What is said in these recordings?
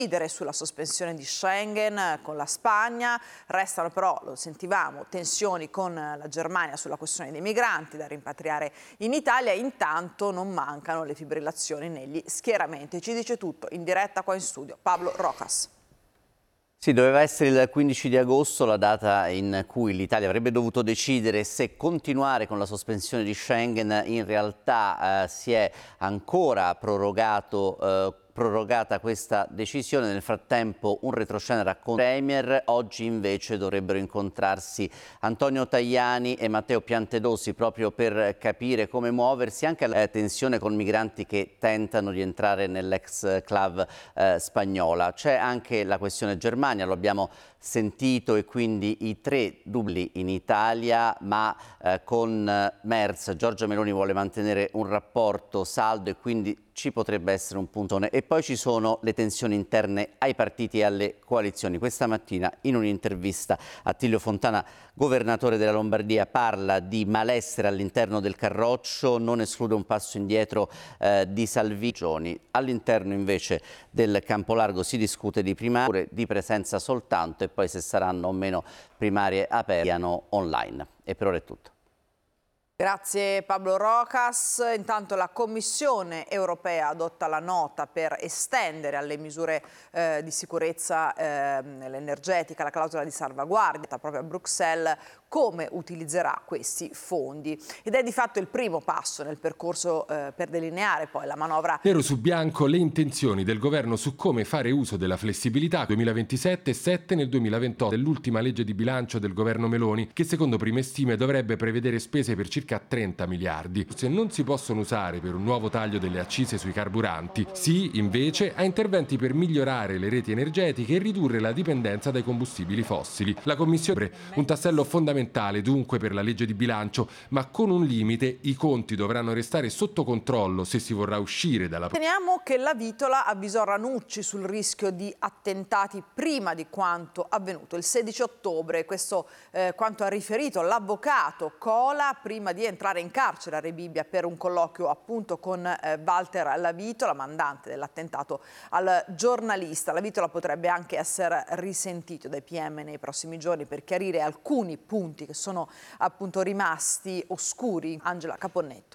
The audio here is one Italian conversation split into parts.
sulla sospensione di Schengen con la Spagna. Restano però, lo sentivamo, tensioni con la Germania sulla questione dei migranti da rimpatriare in Italia. Intanto non mancano le fibrillazioni negli schieramenti. Ci dice tutto in diretta qua in studio Pablo Rojas. Sì, doveva essere il 15 di agosto la data in cui l'Italia avrebbe dovuto decidere se continuare con la sospensione di Schengen. In realtà si è ancora prorogata questa decisione. Nel frattempo un retroscena racconta Premier. Oggi invece dovrebbero incontrarsi Antonio Tajani e Matteo Piantedosi proprio per capire come muoversi, anche la tensione con migranti che tentano di entrare nell'ex-clave spagnola. C'è anche la questione Germania, lo abbiamo sentito, e quindi i 3 dubli in Italia, ma con Merz Giorgia Meloni vuole mantenere un rapporto saldo e quindi ci potrebbe essere un puntone. E poi ci sono le tensioni interne ai partiti e alle coalizioni. Questa mattina in un'intervista Attilio Fontana, governatore della Lombardia, parla di malessere all'interno del Carroccio, non esclude un passo indietro di Salvini. All'interno invece del Campolargo si discute di primarie, di presenza soltanto, e poi se saranno o meno primarie aperte online. E per ora è tutto. Grazie Pablo Rojas. Intanto la Commissione europea adotta la nota per estendere alle misure di sicurezza energetica la clausola di salvaguardia proprio a Bruxelles. Come utilizzerà questi fondi? Ed è di fatto il primo passo nel percorso per delineare poi la manovra. Nero su bianco le intenzioni del governo su come fare uso della flessibilità 2027 e 7 nel 2028 dell'ultima legge di bilancio del governo Meloni, che secondo prime stime dovrebbe prevedere spese per circa 30 miliardi. Se non si possono usare per un nuovo taglio delle accise sui carburanti, sì invece a interventi per migliorare le reti energetiche e ridurre la dipendenza dai combustibili fossili. La Commissione un tassello fondamentale dunque per la legge di bilancio, ma con un limite: i conti dovranno restare sotto controllo se si vorrà uscire dalla... Teniamo che la Vitola avvisò Ranucci sul rischio di attentati prima di quanto avvenuto il 16 ottobre. Questo quanto ha riferito l'avvocato Cola prima di entrare in carcere a Rebibbia per un colloquio appunto con Walter La Vitola, mandante dell'attentato al giornalista. La Vitola potrebbe anche essere risentito dai PM nei prossimi giorni per chiarire alcuni punti che sono appunto rimasti oscuri. Angela Caponnetto.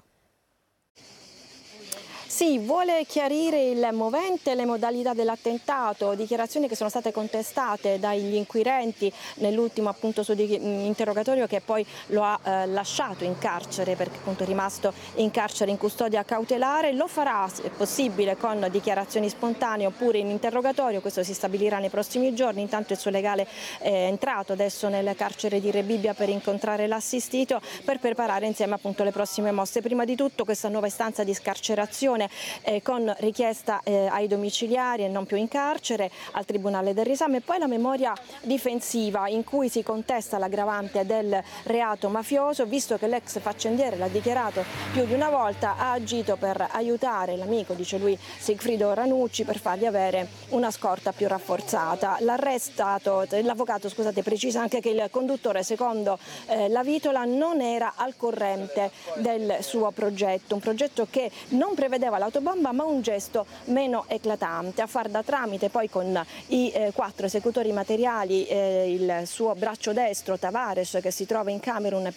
Sì, vuole chiarire il movente e le modalità dell'attentato, dichiarazioni che sono state contestate dagli inquirenti nell'ultimo appunto suo interrogatorio, che poi lo ha lasciato in carcere perché appunto è rimasto in carcere in custodia cautelare. Lo farà, se possibile, con dichiarazioni spontanee oppure in interrogatorio. Questo si stabilirà nei prossimi giorni. Intanto il suo legale è entrato adesso nel carcere di Rebibbia per incontrare l'assistito, per preparare insieme appunto le prossime mosse. Prima di tutto questa nuova istanza di scarcerazione con richiesta ai domiciliari e non più in carcere al Tribunale del Riesame, e poi la memoria difensiva in cui si contesta l'aggravante del reato mafioso, visto che l'ex faccendiere, l'ha dichiarato più di una volta, ha agito per aiutare l'amico, dice lui, Sigfrido Ranucci, per fargli avere una scorta più rafforzata. L'avvocato precisa anche che il conduttore, secondo La Vitola, non era al corrente del suo progetto, un progetto che non prevedeva l'autobomba ma un gesto meno eclatante. A far da tramite poi con i 4 esecutori materiali il suo braccio destro Tavares, che si trova in Camerun